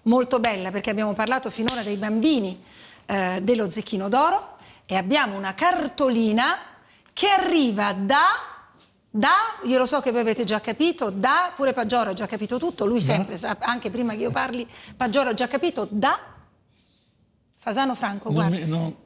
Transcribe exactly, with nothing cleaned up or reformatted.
molto bella, perché abbiamo parlato finora dei bambini eh, dello Zecchino d'Oro e abbiamo una cartolina che arriva da, da, io lo so che voi avete già capito, da, pure Paggioro ha già capito tutto, lui sempre sa, anche prima che io parli, Paggioro ha già capito, da Fasano Franco, guarda. Non mi, no.